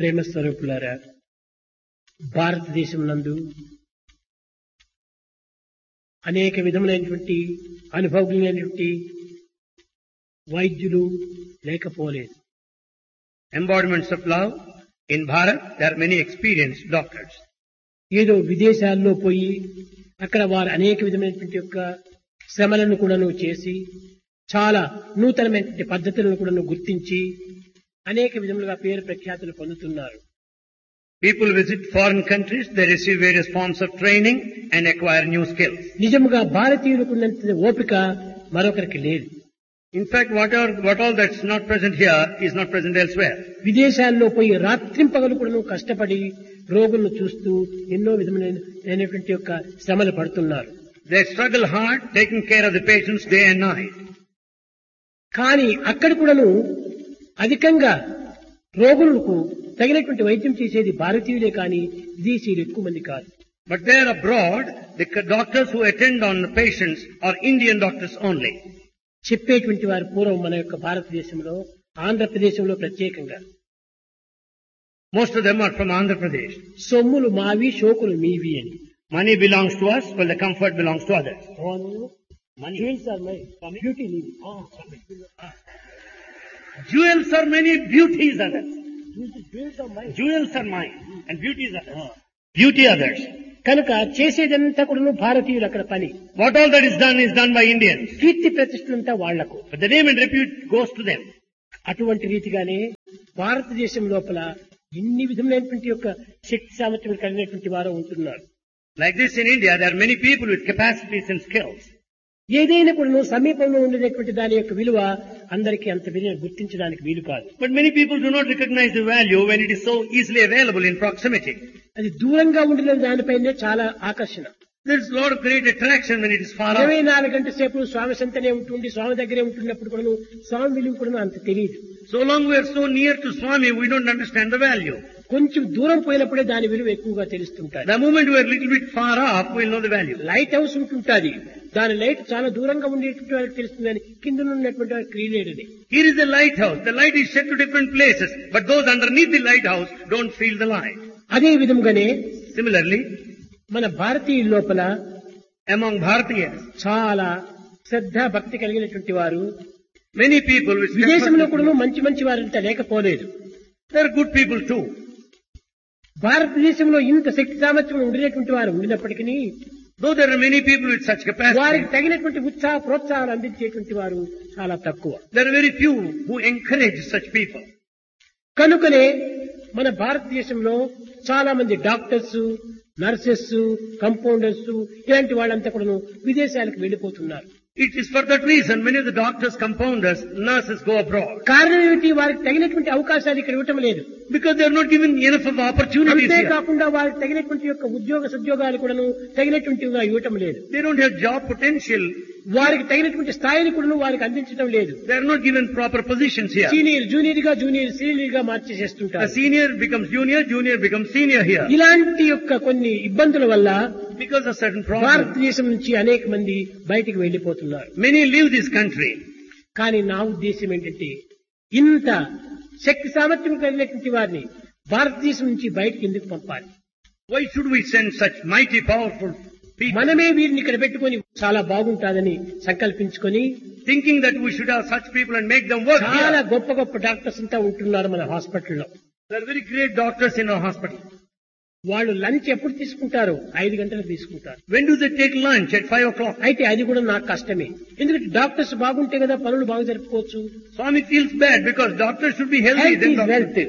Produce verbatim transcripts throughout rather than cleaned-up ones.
ప్రేమ స్వరూపులారా, భారతదేశం నందు అనేక విధములైనటువంటి అనుభవజ్ఞులైనటువంటి వైద్యులు లేకపోలేదు. Embodiments of love. In Bharat, there are many experienced doctors. ఏదో విదేశాల్లో పోయి అక్కడ వారు అనేక విధమైనటువంటి యొక్క శ్రమలను కూడాను చేసి చాలా నూతనమైనటువంటి పద్ధతులను కూడాను గుర్తించి అనేక విధములుగా పేరు ప్రఖ్యాతులు పొందుతున్నారు. People visit foreign countries, they receive various forms of training and acquire new skills. నిజముగా భారతీయులకు ఉన్నంత ఓపిక మరొకరికి లేదు. In fact, what, are, what all that's not present here is not present elsewhere. విదేశాల్లో పోయి రాత్రింపగలు కూడా కష్టపడి రోగులను చూస్తూ ఎన్నో విధమైనటువంటి యొక్క శ్రమలు పడుతున్నారు. They struggle hard, taking care of the patients day and night. కానీ అక్కడ కూడాను అధికంగా రోగులకు తగినటువంటి వైద్యం చేసేది భారతీయులే కానీ విదేశీయులు ఎక్కువ మంది కాదు. But there abroad, the doctors who attend on the patients are Indian doctors only. చెప్పేటువంటి వారు పూర్వం మన యొక్క భారతదేశంలో ఆంధ్రప్రదేశంలో ప్రత్యేకంగా Most of them are from Andhra Pradesh. సొమ్ములు మావి షోకులు మీవి అని. Money belongs to us, while the comfort belongs to others. Money. Jewels are mine. Beauty leave. Jewels are many, beauties others. Jewels are mine. Jewels are mine, and beauties others. Beauty others. కనుక చేసేదంతా కూడా భారతీయులు అక్కడ పని. What all that is done is done by Indians. కీర్తి ప్రతిష్టలంతా వాళ్లకు. But the name and repute goes to them. అటువంటి రీతిగానే భారతదేశం లోపల ఎన్ని విధములైనటువంటి యొక్క శక్తి సామర్థ్యం కలిగినటువంటి వారు ఉంటున్నారు. Like this in India, there are many people with capacities and skills. ఏదైనా కూడా సమీపంలో ఉండేటువంటి దాని యొక్క విలువ అందరికీ అంత విలువ గుర్తించడానికి వీలు కాదు. But many people do not recognize the value when it is so easily available in proximity. అది దూరంగా ఉండిన దానిపైనే చాలా ఆకర్షణ. There is a lot of great attraction when it is far ఇరవై away. నాలుగు గంటల సేపు స్వామి సంతనే ఉంటుంది, స్వామి దగ్గరే ఉంటున్నప్పుడు కూడా స్వామి విలువ కూడా అంత తెలియదు. So long we are so near to Swami, we don't understand the value. కొంచెం దూరం పోయినప్పుడే దాని విలువ ఎక్కువగా తెలుస్తుంటారు. The moment we are a little bit far up, we will know the value. Light house ఉంటుంటుంది, దాని లైట్ చాలా దూరంగా ఉండేటువంటి వాళ్ళకి తెలుస్తుందని కింద ఉన్నటువంటి వారికి తెలియలేదని. Here is the lighthouse. The light is shed to different places, but those underneath the lighthouse don't feel the light. అదే విధంగానే Similarly, మన భారతీయుల లోపల among Bharatiyas, చాలా శ్రద్ధ భక్తి కలిగినటువంటి వారు many people with విదేశంలో కూడా మంచి మంచి వారంతా లేకపోలేదు. there are good people too. భారతదేశంలో ఇంత శక్తి సామర్థ్యం ఉండినటువంటి వారు ఉండినప్పటికీ Though there are many people with such capacity, వారికి తగినటువంటి ఉత్సాహ ప్రోత్సాహాలు అందించేటువంటి వారు చాలా తక్కువ. there are very few who encourage such people. కనుకనే మన భారతదేశంలో చాలా మంది డాక్టర్స్, నర్సెస్, కంపౌండర్స్ ఇలాంటి వాళ్ళంతా కూడా విదేశాలకు వెళ్లిపోతున్నారు. It is for that reason many of the doctors, compounders, nurses go abroad. కారణం ఏమిటి? వారికి తగినటువంటి అవకాశాలు ఇక్కడ ఇవ్వటం లేదు. Because they are not given enough of opportunities here. అంతేకాకుండా వారికి తగినటువంటి యొక్క ఉద్యోగ సద్యోగాలు కూడాను తగినటువంటివిగా ఇవ్వటం లేదు. They don't have job potential. వారికి తగినటువంటి స్థాయిని కూడా వారికి అందించడం లేదు. They are not given proper positions here. Senior junior గా, జూనియర్ సీనియర్ గా The మార్చేసేస్తుంటారు. senior becomes junior, junior becomes senior here. ఇలాంటి యొక్క కొన్ని ఇబ్బందుల వల్ల Because of certain problems, భారతదేశం నుంచి అనేక మంది బయటికి వెళ్లిపోతున్నారు. many leave this country. కానీ నా ఉద్దేశం ఏంటంటే ఇంత శక్తి సామర్థ్యం కలిగినటువంటి వారిని భారతదేశం నుంచి బయటికి ఎందుకు పంపాలి? Why should we send such mighty, powerful people? మనమే వీరిని ఇక్కడ పెట్టుకొని చాలా బాగుంటాదని సంకల్పించుకొని Thinking that we should have such people and make them work చాలా here. గొప్ప గొప్ప డాక్టర్స్ అంతా ఉంటున్నారు మన హాస్పిటల్లో. There are very great doctors in our hospital. వాళ్ళు లంచ్ ఎప్పుడు తీసుకుంటారు? ఐదు గంటలకు తీసుకుంటారు. When do they take lunch? At five o'clock. అయితే అది కూడా నాకు కష్టమే. ఎందుకంటే డాక్టర్స్ బాగుంటే కదా పనులు బాగా జరుపుకోవచ్చు. Swami feels bad because doctors should be healthy. Health Then is doctors- wealth.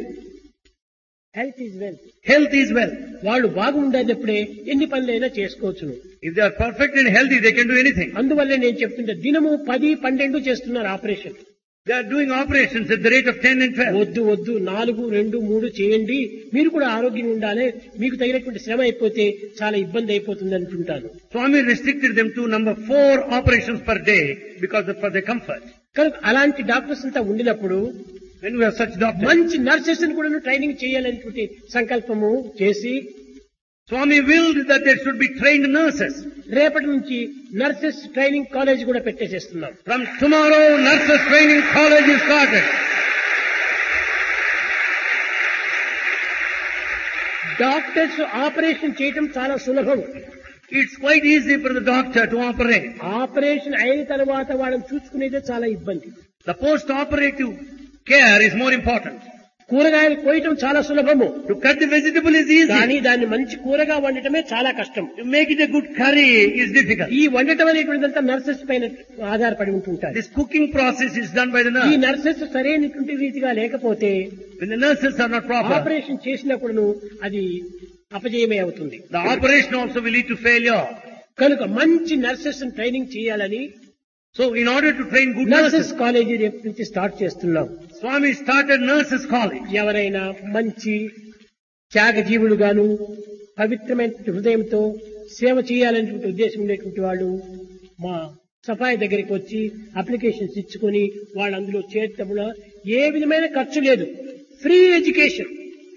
Health is wealth. Health is wealth. వాళ్ళు బాగుండేటప్పుడే ఎన్ని పనులైనా చేసుకోవచ్చును. If they are perfect and healthy, they can do anything. అందువల్లే నేను చెప్తుంటే దినము పది పన్నెండు చేస్తున్నారు operation. They are doing operations at the rate of ten and twelve. వద్దు వద్దు నాలుగు రెండు మూడు చేయండి, మీరు కూడా ఆరోగ్యంగా ఉండాలి, మీకు తగినటువంటి శ్రమ అయిపోతే చాలా ఇబ్బంది అయిపోతుంది అంటుంటాను. Swami restricted them to number four operations per day because of for their comfort. కనుక అలాంటి డాక్టర్స్ అంతా ఉండినప్పుడు When we have such doctors, మంచి నర్సెస్ కూడా ట్రైనింగ్ చేయాలనేటువంటి సంకల్పము చేసి Swami willed that there should be trained nurses. రేపటి నుంచి నర్సెస్ ట్రైనింగ్ కాలేజ్ కూడా పెట్టేసేస్తున్నాం. From tomorrow, nurses training college is started. Doctors operation చేయటం చాలా సులభం. It's quite easy for the doctor to operate. Operation అయిన తర్వాత వాళ్ళని చూసుకునేదే చాలా ఇబ్బంది. The post-operative care is more important. కూరగాయలు కోయటం చాలా సులభము. To cut the vegetable is easy. కానీ దాన్ని మంచి కూరగా వండటమే చాలా కష్టం. To make it a good curry is difficult. ఈ వండటం అనేటువంటిదంతా నర్సెస్ పైన ఆధారపడి ఉంటుంటారు. This cooking process is done by the ఈ nurse. నర్సెస్ సరైనటువంటి రీతిగా లేకపోతే When the nurses are not proper, operation చేసినప్పుడు అది అపజయమే అవుతుంది. the operation also will lead to failure. కనుక మంచి నర్సెస్ ట్రైనింగ్ చేయాలని So in order to train good nurses nurses, college రేపు నుంచి స్టార్ట్ చేస్తున్నాం. Swami started nurses college. ఎవరైనా మంచి త్యాగజీవులు గాను పవిత్రమైన హృదయంతో సేవ చేయాలనేటువంటి ఉద్దేశం ఉండేటువంటి వాళ్ళు మా సఫాయి దగ్గరికి వచ్చి అప్లికేషన్స్ ఇచ్చుకొని వాళ్ళు అందులో చేర్చడంలో ఏ విధమైన ఖర్చు లేదు. Free education.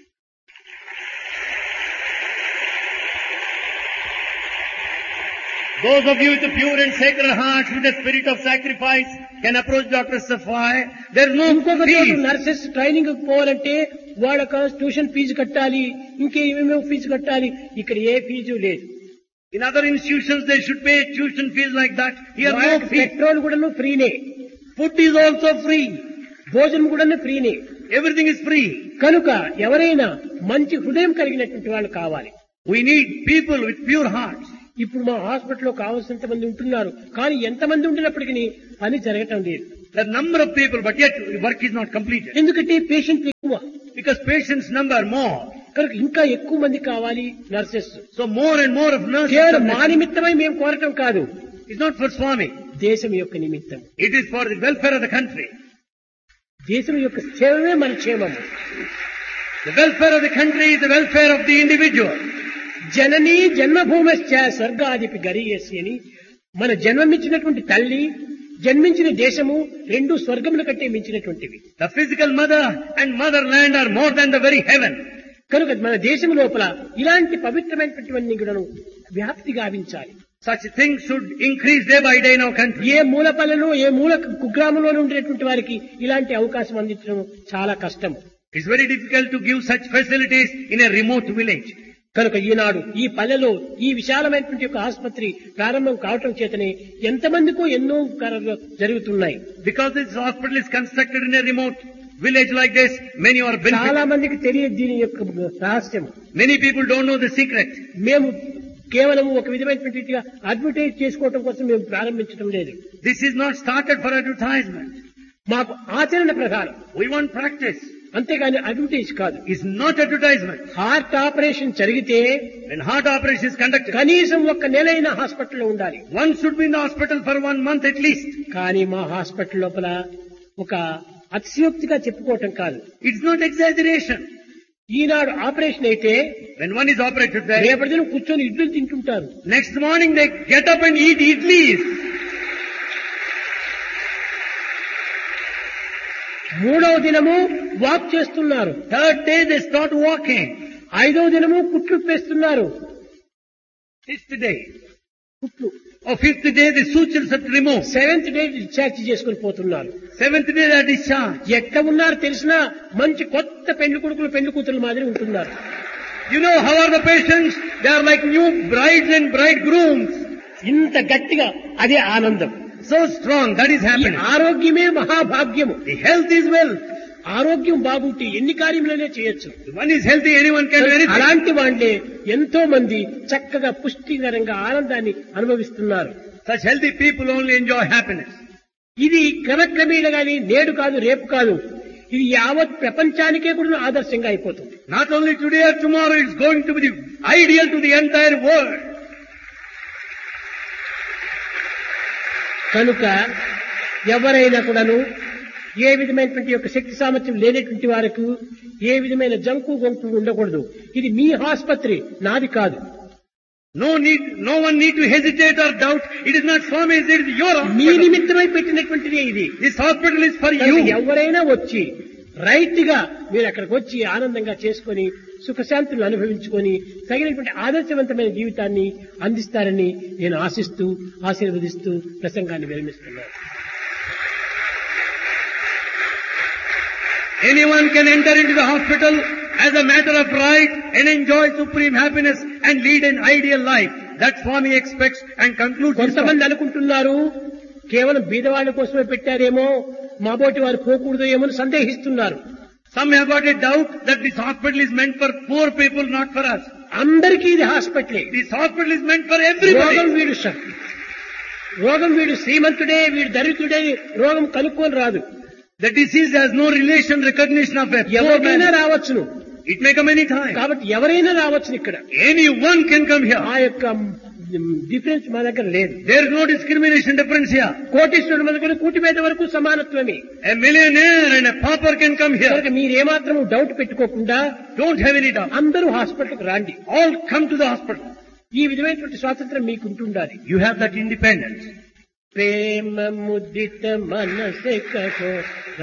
Those of you with a pure and sacred hearts, with a spirit of sacrifice, can approach Doctor Safai. There is no ఇంకొక చోట fees. నర్సెస్ ట్రైనింగ్ పోవాలంటే వాళ్ళకి ట్యూషన్ ఫీజు కట్టాలి, ఇంకేమేమో ఫీజు కట్టాలి. ఇక్కడ ఏ ఫీజు లేదు. In other institutions, they should pay tuition fees like that. Here, no fees. Petrol కూడా ఫ్రీనే, Food is also free. భోజనం కూడా ఫ్రీనే. Everything is free. కనుక ఎవరైనా మంచి హృదయం కలిగినటువంటి వాళ్ళు కావాలి. We need people with pure hearts. ఇప్పుడు మా హాస్పిటల్లో కావాల్సినంత మంది ఉంటున్నారు, కానీ ఎంతమంది ఉండినప్పటికీ పని జరగటం లేదు. The number of people, but yet work is not completed. ఎందుకంటే పేషెంట్ ఎక్కువ, Because patients number more. కనుక ఇంకా ఎక్కువ మంది కావాలి nurses. So more and more of nurses. కేవలం are మా necessary. నిమిత్తమై మేము కోరటం కాదు, It's not for Swami. దేశం యొక్క నిమిత్తం. It is for the welfare of the country. దేశం యొక్క క్షేమమే మన క్షేమము. The welfare of the country is the welfare of the individual. జననీ జన్మభూమశ్చ స్వర్గాదిపి గరీయసి అని మన జన్మమిచ్చినటువంటి తల్లి, జన్మించిన దేశము రెండు స్వర్గముల కంటే మించినటువంటివి. The physical mother and motherland are more than the very heaven. కనుక మన దేశం లోపల ఇలాంటి పవిత్రమైనటువంటివన్నీ కూడా వ్యాప్తి గావించాలి. Such things should increase day by day in our country. ఏ మూలపల్లలో ఏ మూల కుగ్రామంలో ఉండేటువంటి వారికి ఇలాంటి అవకాశం అందించడం చాలా కష్టం. It's very difficult to give such facilities in a remote village. కనుక ఈనాడు ఈ పల్లెలో ఈ విశాలమైనటువంటి యొక్క ఆసుపత్రి ప్రారంభం కావటం చేతనే ఎంతమందికో ఎన్నో కార్యాలు జరుగుతున్నాయి. Because this hospital is constructed in a remote village like this, many are చాలా benefiting. మందికి తెలియదు దీని యొక్క రహస్యం. Many people don't know the secret. మేము కేవలం ఒక విధమైనటువంటి రీతిగా అడ్వర్టైజ్ చేసుకోవటం కోసం మేము ప్రారంభించడం లేదు. This is not started for advertisement. మాకు ఆచరణ ప్రధానం, We want practice. అంతేగాని అడ్వర్టైజ్ కాదు. It's not advertisement. Heart operation జరిగితే When heart operation is conducted, కనీసం ఒక్క నెలైన హాస్పిటల్లో ఉండాలి. one should be in the hospital for one month at least. కానీ మా హాస్పిటల్ లోపల ఒక అతిశయోక్తిగా చెప్పుకోవటం కాదు. It's not exaggeration. Eenadu operation అయితే When one is operated there, రేపటి దినం కూర్చొని ఇడ్లీలు తింటుంటారు. next morning they get up and eat idlis. మూడవ దినము వాక్ చేస్తున్నారు. Third day they start walking. ఐదవ దినము కుట్లు పేస్తున్నారు. Fifth day. కుట్లు. Or fifth day the sutures are removed. Seventh day discharge చేసుకుని పోతున్నారు. Seventh day they are discharged. ఎట్లా ఉన్నారు తెలిసినా మంచి కొత్త పెళ్లి కొడుకులు పెళ్లి కూతురు మాదిరి ఉంటున్నారు. You know how are the patients? They are like new brides and bridegrooms. ఇంత గట్టిగా అదే ఆనందం. So strong, that is ఈ happening. ఆరోగ్యమే మహాభాగ్యము. The health is wealth. ఆరోగ్యం బాగుంటే ఎన్ని కార్యములనే చేయొచ్చు. If one is healthy, anyone can do anything. అలాంటి వాళ్ళే ఎంతో మంది చక్కగా పుష్టికరంగా ఆనందాన్ని అనుభవిస్తున్నారు. Such healthy people only enjoy happiness. ఇది క్రమక్రమేణా గాని నేడు కాదు రేపు కాదు, ఇది యావత్ ప్రపంచానికే కూడా ఆదర్శంగా అయిపోతుంది. Not only today or tomorrow, it's going to be the ideal to the entire world. కనుక ఎవరైనా కూడాను ఏ విధమైనటువంటి యొక్క శక్తి సామర్థ్యం లేనటువంటి వారికి ఏ విధమైన జంకు గొంకు ఉండకూడదు. ఇది మీ ఆసుపత్రి, నాది కాదు. No need, no one need to hesitate or doubt. It is not Swami's, it is your me hospital. నిమిత్తమై పెట్టినటువంటిది ఇది. This hospital is for కనుక you. ఎవరైనా వచ్చి రైట్ గా మీరు అక్కడికి వచ్చి ఆనందంగా చేసుకొని సుఖశాంతులు అనుభవించుకొని తగినటువంటి ఆదర్శవంతమైన జీవితాన్ని అందిస్తారని నేను ఆశిస్తూ ఆశీర్వదిస్తూ ప్రసంగాన్ని విరమిస్తున్నాను. Anyone can enter into the hospital as a matter of right and enjoy supreme happiness and lead an ideal life. That's Swami expects and concludes his talk. కొంతమంది అనుకుంటున్నారు కేవలం బీదవాళ్ళ కోసమే పెట్టారేమో మాబోటి వారు పోకూడదు ఏమో అని సందేహిస్తున్నారు. Some have got a doubt that this hospital is meant for poor people, not for us. అందరికీ ఇది హాస్పిటలే. This hospital is meant for everybody. రోగం వీడు స- రోగం వీడు శ్రీమంతుడే వీడు దరిద్రుడే రోగం కనుక్కొని రాదు. The disease has no relation, recognition of a poor ఎవరికైనా man. రావచ్చును. It may come any time. కాబట్టి ఎవరైనా రావచ్చును. ఇక్కడ Anyone can come here. ఆ యొక్క డిఫరెన్స్ మా దగ్గర లేదు. There is no discrimination difference here. కోటీశ్వరుడు మొదలుకొని కూటి మీద వరకు సమానత్వమే. A millionaire and a pauper can come here. కనుక మీరేమాత్రం డౌట్ పెట్టుకోకుండా Don't have any doubt. అందరూ హాస్పిటల్కి రాండి. All come to the hospital. ఈ విధమైనటువంటి స్వాతంత్రం మీకు ఉంటుండాలి. You have that independence. ప్రేమ ముదిత మనసే కహో